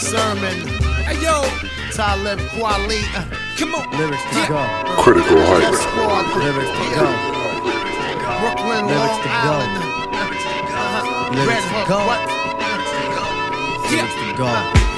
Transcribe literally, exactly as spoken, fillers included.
sermon. Hey yo, Talib Kweli. Uh, come on. lyrics to Yeah. go. Critical Heights. Squad. Lyrics to go. Brooklyn, Lyrics Long to go. Island. Uh-huh. Lyrics Red to Hook. go. What? Yeah. Lyrics to go.